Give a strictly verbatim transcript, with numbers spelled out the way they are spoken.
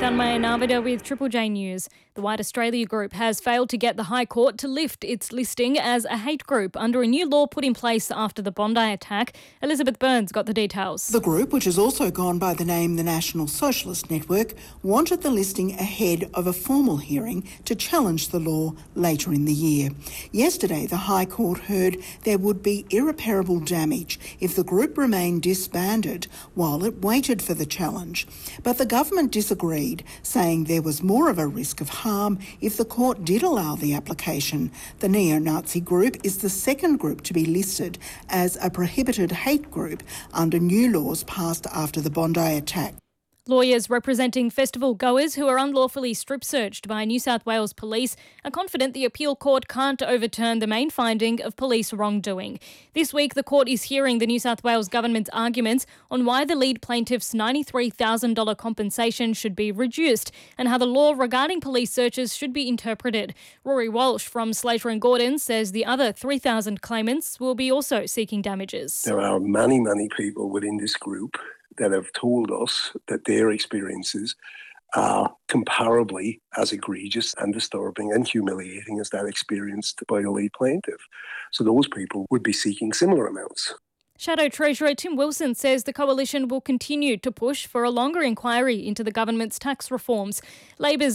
Ganmaya Navida with Triple J News. The White Australia Group has failed to get the High Court to lift its listing as a hate group under a new law put in place after the Bondi attack. Elizabeth Burns got the details. The group, which has also gone by the name the National Socialist Network, wanted the listing ahead of a formal hearing to challenge the law later in the year. Yesterday, the High Court heard there would be irreparable damage if the group remained disbanded while it waited for the challenge. But the government disagreed, saying there was more of a risk of harm if the court did allow the application. The neo-Nazi group is the second group to be listed as a prohibited hate group under new laws passed after the Bondi attack. Lawyers representing festival goers who are unlawfully strip-searched by New South Wales Police are confident the appeal court can't overturn the main finding of police wrongdoing. This week, the court is hearing the New South Wales government's arguments on why the lead plaintiff's ninety-three thousand dollars compensation should be reduced and how the law regarding police searches should be interpreted. Rory Walsh from Slater and Gordon says the other three thousand claimants will be also seeking damages. There are many, many people within this group that have told us that their experiences are comparably as egregious and disturbing and humiliating as that experienced by the lead plaintiff. So those people would be seeking similar amounts. Shadow Treasurer Tim Wilson says the coalition will continue to push for a longer inquiry into the government's tax reforms. Labor's